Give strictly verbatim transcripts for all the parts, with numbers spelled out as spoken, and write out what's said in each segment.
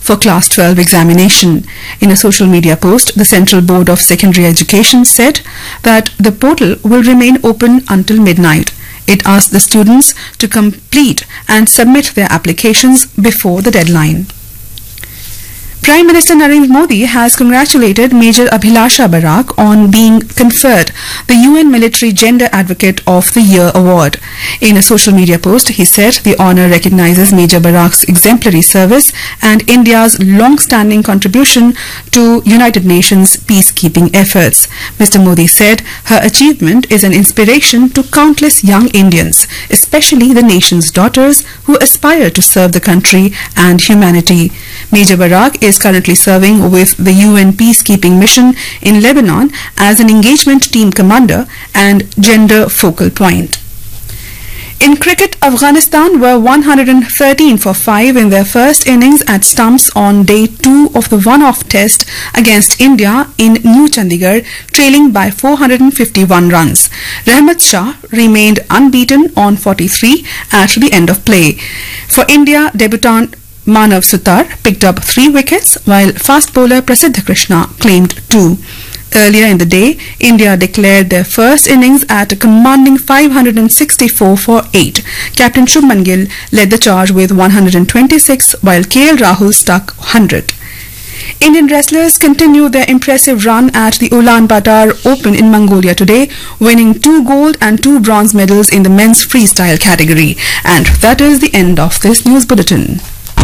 for Class twelve examination. In a social media post, the Central Board of Secondary Education said that the portal will remain open until midnight. It asked the students to complete and submit their applications before the deadline. Prime Minister Narendra Modi has congratulated Major Abhilasha Barak on being conferred the U N Military Gender Advocate of the Year award. In a social media post, he said the honour recognizes Major Barak's exemplary service and India's long-standing contribution to United Nations peacekeeping efforts. Mister Modi said her achievement is an inspiration to countless young Indians, especially the nation's daughters who aspire to serve the country and humanity. Major Barak is currently serving with the U N peacekeeping mission in Lebanon as an engagement team commander and gender focal point. In cricket, Afghanistan were one hundred thirteen for five in their first innings at stumps on day two of the one-off test against India in New Chandigarh, trailing by four hundred fifty-one runs. Rahmat Shah remained unbeaten on forty-three at the end of play. For India, debutant Manav Sutar picked up three wickets, while fast bowler Prasidha Krishna claimed two. Earlier in the day, India declared their first innings at a commanding five hundred sixty-four for eight. Captain Shubman Gill led the charge with one hundred twenty-six, while K L Rahul stuck one hundred. Indian wrestlers continue their impressive run at the Ulaanbaatar Open in Mongolia today, winning two gold and two bronze medals in the men's freestyle category. And that is the end of this news bulletin.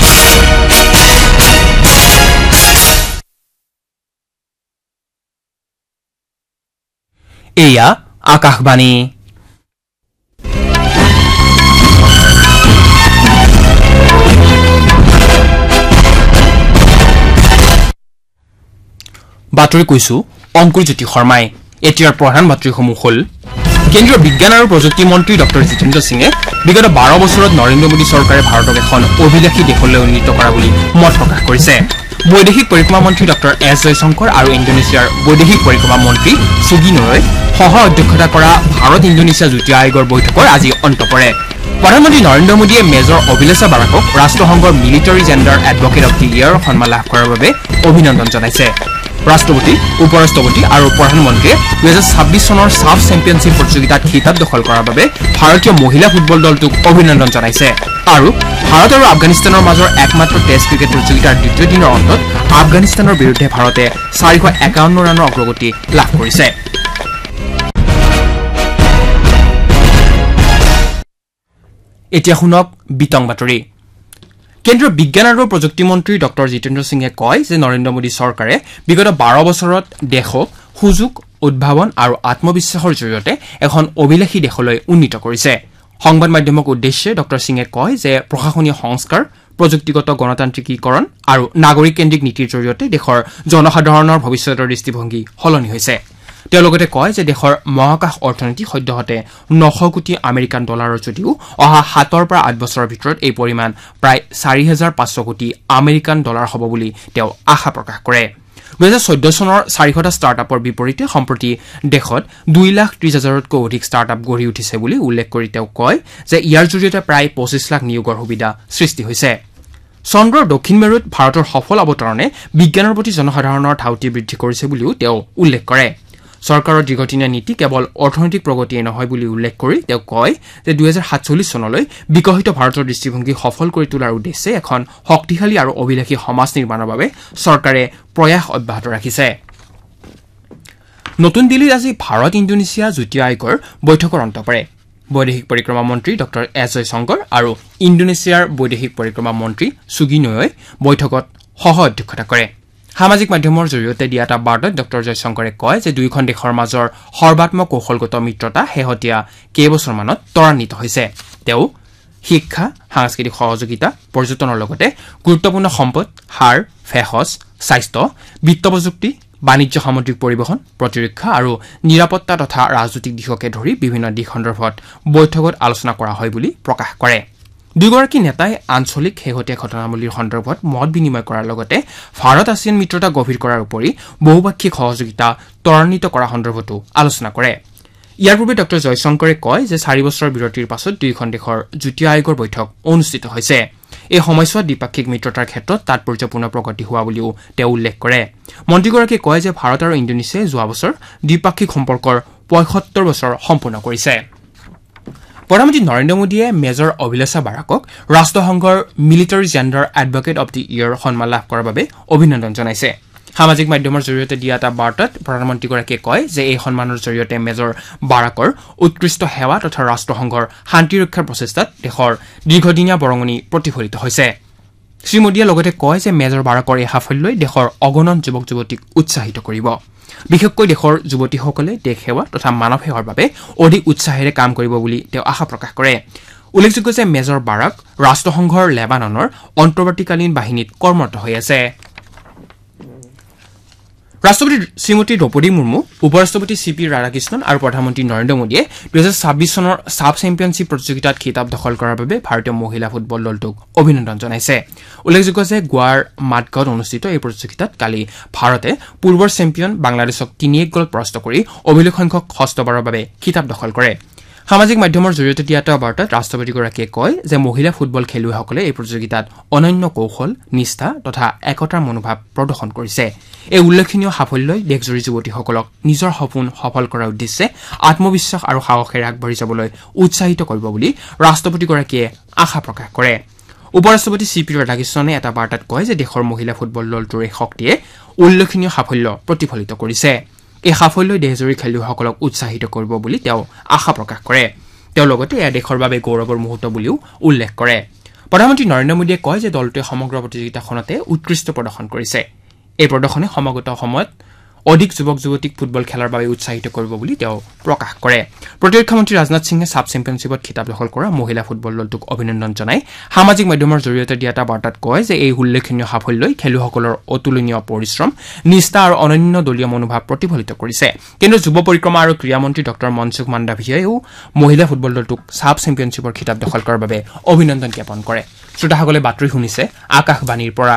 এয়া আকাশবাণী বাতৰি কৈছো অংকুৰজ্যোতি শৰ্মাই এতিয়াৰ প্ৰধান বাতৰিসমূহ হল কেন্দ্ৰীয় বিজ্ঞান আৰু প্ৰযুক্তি মন্ত্ৰী ডক্টৰ জিতেন্দ্ৰ সিঙে বিগত বাৰ বছৰত নৰেন্দ্ৰ মোদী চৰকাৰে ভাৰতক এখন অভিলাষী দেশলৈ উন্নীত কৰা বুলি মত প্ৰকাশ কৰিছে বৈদেশিক পৰিক্ৰমা মন্ত্ৰী ডক্টৰ এছ জয়শংকৰ আৰু ইণ্ডোনেছিয়াৰ বৈদেশিক পৰিক্ৰমা মন্ত্ৰী সুগিনোৱে সহ অধ্যক্ষতা কৰা ভাৰত ইণ্ডোনেছিয়া যুটীয়া আয়োগৰ বৈঠকৰ আজি অন্ত পৰে প্ৰধানমন্ত্ৰী নৰেন্দ্ৰ মোদীয়ে মেজৰ অভিলাষা বাৰাকক ৰাষ্ট্ৰসংঘৰ military gender advocate of the ইয়াৰ সন্মান লাভ কৰাৰ বাবে অভিনন্দন জনাইছে ৰাষ্ট্ৰপতি উপৰাষ্ট্ৰপতি আৰু প্ৰধানমন্ত্ৰীয়ে দুই হাজাৰ ছাব্বিছ চনৰ সাফ চেম্পিয়নশ্বিপ প্ৰতিযোগিতাত খিতাপ দখল কৰাৰ বাবে ভাৰতীয় মহিলা ফুটবল দলটোক অভিনন্দন জনাইছে আৰু ভাৰত আৰু আফগানিস্তানৰ মাজৰ একমাত্ৰ টেষ্ট ক্ৰিকেট প্ৰতিযোগিতাৰ দ্বিতীয় দিনৰ অন্তত আফগানিস্তানৰ বিৰুদ্ধে ভাৰতে চাৰিশ একাৱন্ন ৰানৰ অগ্ৰগতি লাভ কৰিছে এতিয়া শুনক বিতং বাতৰি কেন্দ্ৰীয় বিজ্ঞান আৰু প্ৰযুক্তি মন্ত্ৰী ডক্টৰ জিতেন্দ্ৰ সিঙে কয় যে নৰেন্দ্ৰ মোদী চৰকাৰে বিগত বাৰ বছৰত দেশক সুযোগ উদ্ভাৱন আৰু আত্মবিশ্বাসৰ জৰিয়তে এখন অভিলাষী দেশলৈ উন্নীত কৰিছে সংবাদ মাধ্যমক উদ্দেশ্যে ডক্টৰ সিঙে কয় যে প্ৰশাসনীয় সংস্কাৰ প্ৰযুক্তিগত গণতান্ত্ৰিকীকৰণ আৰু নাগৰিক কেন্দ্ৰিক নীতিৰ জৰিয়তে দেশৰ জনসাধাৰণৰ ভৱিষ্যতৰ দৃষ্টিভংগী সলনি হৈছে তেওঁ লগতে কয় যে দেশৰ মহাকাশ অৰ্থনীতি সদ্যহতে নশ কোটি আমেৰিকান ডলাৰৰ যদিও অহা সাতৰ পৰা আঠ বছৰৰ ভিতৰত এই পৰিমাণ প্ৰায় চাৰি হাজাৰ পাঁচশ কোটি আমেৰিকান ডলাৰ হ'ব বুলি তেওঁ আশা প্ৰকাশ কৰে দুই হাজাৰ চৈধ্য চনৰ চাৰিশটা ষ্টাৰ্টআপৰ বিপৰীতে সম্প্ৰতি দেশত দুই লাখ ত্ৰিশ হাজাৰতকৈ অধিক ষ্টাৰ্টআপ গঢ়ি উঠিছে বুলি উল্লেখ কৰি তেওঁ কয় যে ইয়াৰ জৰিয়তে প্ৰায় পঁচিছ লাখ নিয়োগৰ সুবিধা সৃষ্টি হৈছে চন্দ্ৰৰ দক্ষিণ মেৰুত ভাৰতৰ সফল অৱতৰণে বিজ্ঞানৰ প্ৰতি জনসাধাৰণৰ ধাউতি বৃদ্ধি কৰিছে বুলিও তেওঁ উল্লেখ কৰে চৰকাৰৰ দীৰ্ঘদিনীয়া নীতি কেৱল অৰ্থনৈতিক প্ৰগতিয়ে নহয় বুলি উল্লেখ কৰি তেওঁ কয় যে দুই হাজাৰ সাতচল্লিছ চনলৈ বিকশিত ভাৰতৰ দৃষ্টিভংগী সফল কৰি তোলাৰ উদ্দেশ্যে এখন শক্তিশালী আৰু অভিলাষী সমাজ নিৰ্মাণৰ বাবে চৰকাৰে প্ৰয়াস অব্যাহত ৰাখিছে নতুন দিল্লীত আজি ভাৰত ইণ্ডোনেছিয়া যুটীয়া আয়োগৰ বৈঠকৰ অন্ত পৰে বৈদেশিক পৰিক্ৰমা মন্ত্ৰী ডক্টৰ এছ জয়শংকৰ আৰু ইণ্ডোনেছিয়াৰ বৈদেশিক পৰিক্ৰমা মন্ত্ৰী সুগিনোৱে বৈঠকত সহ অধ্যক্ষতা কৰে সামাজিক মাধ্যমৰ জৰিয়তে দিয়া এটা বাৰ্তাত ডক্টৰ জয়শংকৰে কয় যে দুয়োখন দেশৰ মাজৰ সৰ্বাত্মক কৌশলগত মিত্ৰতা শেহতীয়া কেইবছৰমানত ত্বৰান্বিত হৈছে তেওঁ শিক্ষা সাংস্কৃতিক সহযোগিতা পৰ্যটনৰ লগতে গুৰুত্বপূৰ্ণ সম্পদ সাৰ ভেষজ স্বাস্থ্য বিত্ত প্ৰযুক্তি বাণিজ্য সামগ্ৰিক পৰিবহণ প্ৰতিৰক্ষা আৰু নিৰাপত্তা তথা ৰাজনৈতিক দিশকে ধৰি বিভিন্ন দিশ সন্দৰ্ভত বৈঠকত আলোচনা কৰা হয় বুলি প্ৰকাশ কৰে দুগৰাকী নেতাই আঞ্চলিক শেহতীয়া ঘটনাৱলীৰ সন্দৰ্ভত মত বিনিময় কৰাৰ লগতে ভাৰত আসিয়ান মিত্ৰতা গভীৰ কৰাৰ উপৰি বহুপাক্ষিক সহযোগিতা ত্বৰান্বিত কৰা সন্দৰ্ভতো আলোচনা কৰে ইয়াৰ পূৰ্বে ডক্টৰ জয়শংকৰে কয় যে চাৰি বছৰৰ বিৰতিৰ পাছত দুয়োখন দেশৰ যুটীয়া আয়োগৰ বৈঠক অনুষ্ঠিত হৈছে এই সময়ছোৱাত দ্বিপাক্ষিক মিত্ৰতাৰ ক্ষেত্ৰত তাৎপৰ্যপূৰ্ণ প্ৰগতি হোৱা বুলিও তেওঁ উল্লেখ কৰে মন্ত্ৰীগৰাকীয়ে কয় যে ভাৰত আৰু ইণ্ডোনেছিয়াই যোৱা বছৰ দ্বিপাক্ষিক সম্পৰ্কৰ পঁয়সত্তৰ বছৰ সম্পূৰ্ণ কৰিছে প্ৰধানমন্ত্ৰী নৰেন্দ্ৰ মোদীয়ে মেজৰ অভিলাষা বাৰাকক ৰাষ্ট্ৰসংঘৰ military gender advocate of the year সন্মান লাভ কৰাৰ বাবে অভিনন্দন জনাইছে সামাজিক মাধ্যমৰ জৰিয়তে দিয়া এটা বাৰ্তাত প্ৰধানমন্ত্ৰীগৰাকীয়ে কয় যে এই সন্মানৰ জৰিয়তে মেজৰ বাৰাকৰ উৎকৃষ্ট সেৱা তথা ৰাষ্ট্ৰসংঘৰ শান্তিৰক্ষাৰ প্ৰচেষ্টাত দেশৰ দীৰ্ঘদিনীয়া বৰঙণি প্ৰতিফলিত হৈছে শ্ৰীমোদীয়ে লগতে কয় যে মেজৰ বাৰাকৰ এই সাফল্যই দেশৰ অগণন যুৱক যুৱতীক উৎসাহিত কৰিব বিশেষকৈ দেশৰ যুৱতীসকলে দেশ সেৱা তথা মানৱ সেৱাৰ বাবে অধিক উৎসাহেৰে কাম কৰিব বুলি তেওঁ আশা প্ৰকাশ কৰে উল্লেখযোগ্য যে মেজৰ বাৰাক ৰাষ্ট্ৰসংঘৰ লেবাননৰ অন্তৰ্বৰ্তীকালীন বাহিনীত কৰ্মৰত হৈ আছে ৰাষ্ট্ৰপতি শ্ৰীমতী দ্ৰৌপদী মুৰ্মু উপৰাষ্ট্ৰপতি চি পি ৰাধাকৃষ্ণন আৰু প্ৰধানমন্ত্ৰী নৰেন্দ্ৰ মোদীয়ে দুহেজাৰ ছাব্বিছ চনৰ ছাব চেম্পিয়নশ্বিপ প্ৰতিযোগিতাত খিতাপ দখল কৰাৰ বাবে ভাৰতীয় মহিলা ফুটবল দলটোক অভিনন্দন জনাইছে উল্লেখযোগ্য যে গোৱাৰ মাডগাঁৱত অনুষ্ঠিত এই প্ৰতিযোগিতাত কালি ভাৰতে পূৰ্বৰ চেম্পিয়ন বাংলাদেশক তিনি এক গ'লত পৰাস্ত কৰি অভিলেখ সংখ্যক ষষ্ঠবাৰৰ বাবে খিতাপ দখল কৰে সামাজিক মাধ্যমৰ জৰিয়তে দিয়া এটা বাৰ্তাত ৰাষ্ট্ৰপতিগৰাকীয়ে কয় যে মহিলা ফুটবল খেলুৱৈসকলে এই প্ৰতিযোগিতাত অনন্য কৌশল নিষ্ঠা তথা একতাৰ মনোভাৱ প্ৰদৰ্শন কৰিছে এই উল্লেখনীয় সাফল্যই দেশজুৰি যুৱতীসকলক নিজৰ সপোন সফল কৰাৰ উদ্দেশ্যে আত্মবিশ্বাস আৰু সাহসেৰে আগবাঢ়ি যাবলৈ উৎসাহিত কৰিব বুলি ৰাষ্ট্ৰপতিগৰাকীয়ে আশা প্ৰকাশ কৰে উপৰাষ্ট্ৰপতি চি পি ৰাধাকৃষ্ণনে এটা বাৰ্তাত কয় যে দেশৰ মহিলা ফুটবল দলটোৰ এই শক্তিয়ে উল্লেখনীয় সাফল্য প্ৰতিফলিত কৰিছে এই সাফল্যই দেশজুৰি খেলুৱৈসকলক উৎসাহিত কৰিব বুলি তেওঁ আশা প্ৰকাশ কৰে তেওঁ লগতে এয়া দেশৰ বাবে গৌৰৱৰ মুহূৰ্ত বুলিও উল্লেখ কৰে প্ৰধানমন্ত্ৰী নৰেন্দ্ৰ মোদীয়ে কয় যে দলটোৱে সমগ্ৰ প্ৰতিযোগিতাখনতে উৎকৃষ্ট প্ৰদৰ্শন কৰিছে এই প্ৰদৰ্শনে সমাগত সময়ত অধিক যুৱক যুৱতীক ফুটবল খেলাৰ বাবে উৎসাহিত কৰিব বুলি তেওঁ প্ৰকাশ কৰে প্ৰতিৰক্ষা মন্ত্ৰী ৰাজনাথ সিঙে ছাব চেম্পিয়নশ্বিপত খিতাপ দখল কৰা মহিলা ফুটবল দলটোক অভিনন্দন জনাই সামাজিক মাধ্যমৰ জৰিয়তে দিয়া এটা বাৰ্তাত কয় যে এই উল্লেখনীয় সাফল্যই খেলুৱৈসকলৰ অতুলনীয় পৰিশ্ৰম নিষ্ঠা আৰু অনন্য দলীয় মনোভাৱ প্ৰতিফলিত কৰিছে কিন্তু যুৱ পৰিক্ৰমা আৰু ক্ৰীড়া মন্ত্ৰী ডক্টৰ মনসুখ মাণ্ডাভিয়াইও মহিলা ফুটবল দলটোক ছাব চেম্পিয়নশ্বিপৰ খিতাপ দখল কৰাৰ বাবে অভিনন্দন জ্ঞাপন কৰে শ্ৰোতাসকলে বাতৰি শুনিছে আকাশবাণীৰ পৰা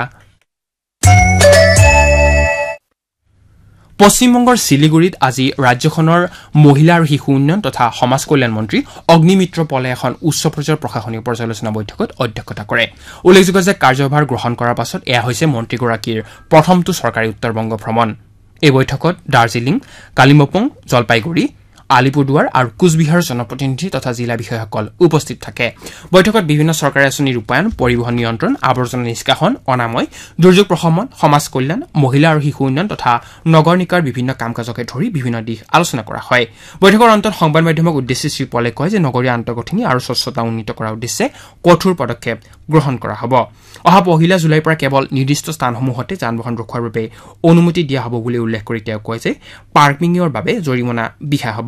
পশ্চিমবংগৰ শিলিগুৰিত আজি ৰাজ্যখনৰ মহিলা আৰু শিশু উন্নয়ন তথা সমাজ কল্যাণ মন্ত্ৰী অগ্নিমিত্ৰ পলে এখন উচ্চ পৰ্যায়ৰ প্ৰশাসনিক পৰ্যালোচনা বৈঠকত অধ্যক্ষতা কৰে উল্লেখযোগ্য যে কাৰ্যভাৰ গ্ৰহণ কৰাৰ পাছত এয়া হৈছে মন্ত্ৰীগৰাকীৰ প্ৰথমটো চৰকাৰী উত্তৰবংগ ভ্ৰমণ এই বৈঠকত দাৰ্জিলিং কালিম্পং জলপাইগুৰি আলিপুৰদুৱাৰ আৰু কোচবিহাৰৰ জনপ্ৰতিনিধি তথা জিলা বিষয়াসকল উপস্থিত থাকে বৈঠকত বিভিন্ন চৰকাৰী আঁচনি ৰূপায়ণ পৰিবহণ নিয়ন্ত্ৰণ আৱৰ্জনা নিষ্কাশন অনাময় দুৰ্যোগ প্ৰশমন সমাজ কল্যাণ মহিলা আৰু শিশু উন্নয়ন তথা নগৰ নিকায়ৰ বিভিন্ন কাম কাজকে ধৰি বিভিন্ন দিশ আলোচনা কৰা হয় বৈঠকৰ অন্তত সংবাদ মাধ্যমক উদ্দেশ্যি শ্ৰী পলে কয় যে নগৰীয় আন্তঃগাঁথনি আৰু স্বচ্ছতা উন্নীত কৰাৰ উদ্দেশ্যে কঠোৰ পদক্ষেপ গ্ৰহণ কৰা হ'ব অহা পহিলা জুলাইৰ পৰা কেৱল নিৰ্দিষ্ট স্থানসমূহতে যান বাহন ৰখোৱাৰ বাবে অনুমতি দিয়া হ'ব বুলি উল্লেখ কৰি তেওঁ কয় যে পাৰ্কিংৰ বাবে জৰিমনা বিহা হ'ব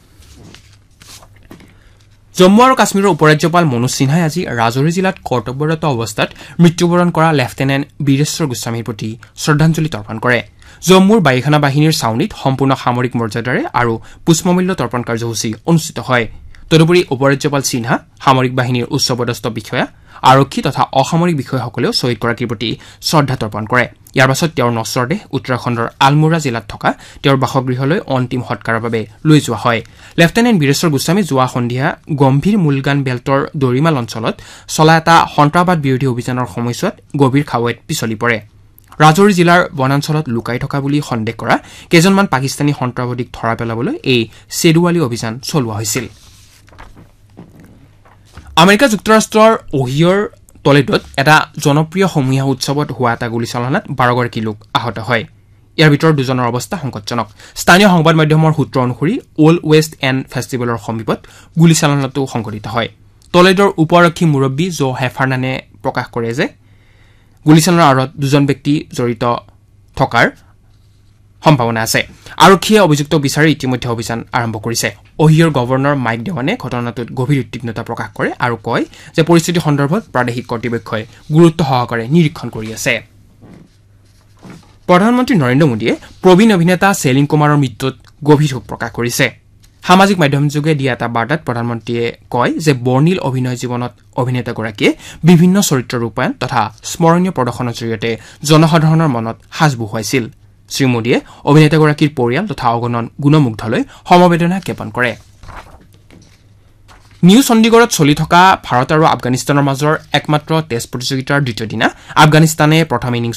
জম্মু আৰু কাশ্মীৰৰ উপৰাজ্যপাল মনোজ সিনহাই আজি ৰাজৌৰি জিলাত কৰ্তব্যৰত অৱস্থাত মৃত্যুবৰণ কৰা লেফটেনেণ্ট বীৰেশ্বৰ গোস্বামীৰ প্ৰতি শ্ৰদ্ধাঞ্জলি তৰ্পণ কৰে জম্মুৰ বায়ুসেনা বাহিনীৰ ছাউনীত সম্পূৰ্ণ সামৰিক মৰ্যাদাৰে আৰু পুষ্পমূল্য তৰ্পণ কাৰ্যসূচী অনুষ্ঠিত হয় তদুপৰি উপৰাজ্যপাল সিনহা সামৰিক বাহিনীৰ উচ্চপদস্থ বিষয়া আৰক্ষী তথা অসামৰিক বিষয়াসকলেও শ্বহীদগৰাকীৰ প্ৰতি শ্ৰদ্ধা তৰ্পণ কৰে ইয়াৰ পাছত তেওঁৰ নশ্বৰ দেহ উত্তৰাখণ্ডৰ আলমোৰা জিলাত থকা তেওঁৰ বাসগৃহলৈ অন্তিম সৎকাৰৰ বাবে লৈ যোৱা হয় লেফটেনেণ্ট বীৰেশ্বৰ গোস্বামী যোৱা সন্ধিয়া গম্ভীৰ মুলগান বেল্টৰ দৰিমাল অঞ্চলত চলা এটা সন্ত্ৰাসবাদ বিৰোধী অভিযানৰ সময়ছোৱাত গভীৰ খাৱৈত পিছলি পৰে ৰাজৌৰি জিলাৰ বনাঞ্চলত লুকাই থকা বুলি সন্দেহ কৰা কেইজনমান পাকিস্তানী সন্ত্ৰাসবাদীক ধৰা পেলাবলৈ এই চেডুৱালী অভিযান চলোৱা হৈছিল আমেৰিকা যুক্তৰাষ্ট্ৰৰ ওহিঅ'ৰ টলেডোত এটা জনপ্ৰিয় সমূহীয়া উৎসৱত হোৱা এটা গুলীচালনাত বাৰগৰাকী লোক আহত হয় ইয়াৰ ভিতৰত দুজনৰ অৱস্থা সংকটজনক স্থানীয় সংবাদ মাধ্যমৰ সূত্ৰ অনুসৰি অল্ড ৱেষ্ট এণ্ড ফেষ্টিভেলৰ সমীপত গুলীচালনাটো সংঘটিত হয় টলেডোৰ উপআৰক্ষী মুৰব্বী জো হেফাৰ্নানে প্ৰকাশ কৰে যে গুলীচালনাৰ আঁৰত দুজন ব্যক্তি জড়িত থকাৰ সম্ভাৱনা আছে আৰক্ষীয়ে অভিযুক্তক বিচাৰি ইতিমধ্যে অভিযান আৰম্ভ কৰিছে ওহিঅ'ৰ গভৰ্ণৰ মাইক ডেৱানে ঘটনাটোত গভীৰ উদ্বিগ্নতা প্ৰকাশ কৰে আৰু কয় যে পৰিস্থিতি সন্দৰ্ভত প্ৰাদেশিক কৰ্তৃপক্ষই গুৰুত্ব সহকাৰে নিৰীক্ষণ কৰি আছে প্ৰধানমন্ত্ৰী নৰেন্দ্ৰ মোদীয়ে প্ৰবীণ অভিনেতা সেলিম কুমাৰৰ মৃত্যুত গভীৰ শোক প্ৰকাশ কৰিছে সামাজিক মাধ্যমযোগে দিয়া এটা বাৰ্তাত প্ৰধানমন্ত্ৰীয়ে কয় যে বৰ্ণিল অভিনয় জীৱনত অভিনেতাগৰাকীয়ে বিভিন্ন চৰিত্ৰ ৰূপায়ণ তথা স্মৰণীয় প্ৰদৰ্শনৰ জৰিয়তে জনসাধাৰণৰ মনত সাজ বহুৱাইছিল শ্ৰীমোদীয়ে অভিনেতাগৰাকীৰ পৰিয়াল তথা অগণন গুণমুগ্ধলৈ সমবেদনা জ্ঞাপন কৰে নিউ চণ্ডীগড়ত চলি থকা ভাৰত আৰু আফগানিস্তানৰ মাজৰ একমাত্ৰ টেষ্ট প্ৰতিযোগিতাৰ দ্বিতীয় দিনা আফগানিস্তানে প্ৰথম ইনিংছ